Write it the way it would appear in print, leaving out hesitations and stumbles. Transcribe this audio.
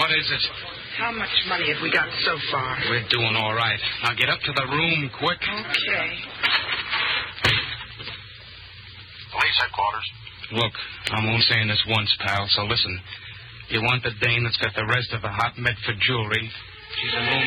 What is it? How much money have we got so far? We're doing all right. Now get up to the room, quick. Okay. Police headquarters. Look, I'm only saying this once, pal, so listen. You want the dame that's got the rest of the hot Medford jewelry? She's in room